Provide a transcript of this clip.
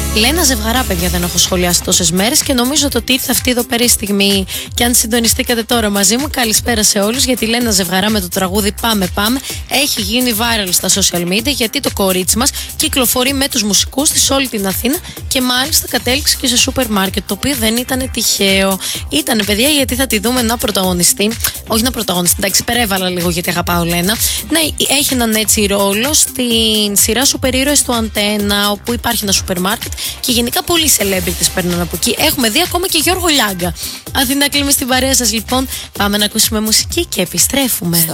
Λένα Ζευγαρά, παιδιά, δεν έχω σχολιάσει τόσες μέρες και νομίζω ότι ήρθε αυτή εδώ πέρα η στιγμή. Και αν συντονιστήκατε τώρα μαζί μου, καλησπέρα σε όλους. Γιατί η Λένα Ζευγαρά με το τραγούδι Πάμε Πάμε έχει γίνει viral στα social media. Γιατί το κορίτσι μας κυκλοφορεί με τους μουσικούς της σε όλη την Αθήνα και μάλιστα κατέληξε και σε σούπερ μάρκετ. Το οποίο δεν ήταν τυχαίο. Ήτανε, παιδιά, γιατί θα τη δούμε να πρωταγωνιστεί. Όχι να πρωταγωνιστεί, εντάξει, υπερέβαλα λίγο γιατί αγαπάω Λένα. Ναι, έχει έναν έτσι ρόλο στην σειρά Σούπερ Ήρωες του Αντένα, όπου υπάρχει ένα σούπερ μάρκετ και γενικά πολλοί celebrities παίρνουν από εκεί. Έχουμε δει ακόμα και Γιώργο Λιάγκα. Αθηνά, κλείνουμε στην παρέα σας λοιπόν. Πάμε να ακούσουμε μουσική και επιστρέφουμε.